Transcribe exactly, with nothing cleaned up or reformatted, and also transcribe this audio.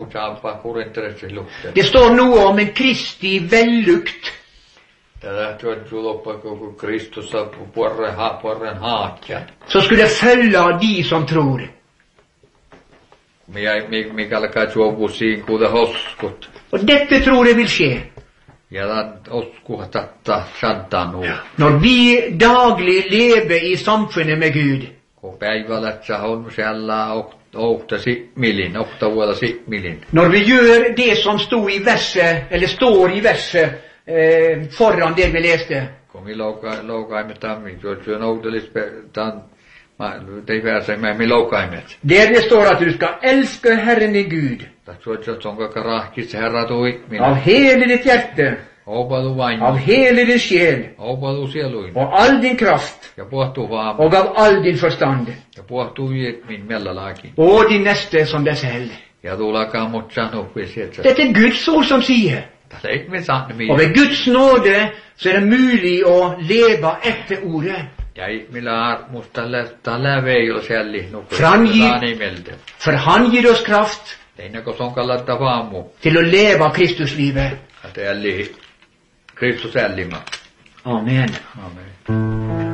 Det står noe om en Kristi vellukt. Så skulle følge de som tror. Og dette tror jeg vil skje. Når vi daglig lever i samfunnet med Gud. Når vi gjør det som stod i verset, eller står i verset eh, foran det vi leste. Der det står at du skal elske Herren din Gud av hele ditt hjerte, av hele din sjel, og all din kraft, og av all din forstand, og din neste som deg selv. Dette er Guds ord som sier. Og ved Guds nåde så er det mulig å leve etter ordet. For han gir, for han gir oss kraft til å leve Kristuslivet. Amen. Amen.